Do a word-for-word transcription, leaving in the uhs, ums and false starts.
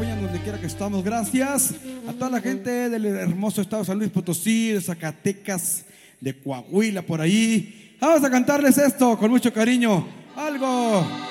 acompañan donde quiera que estamos. Gracias a toda la gente del hermoso estado de San Luis Potosí, de Zacatecas, de Coahuila, por ahí. Vamos a cantarles esto con mucho cariño. Algo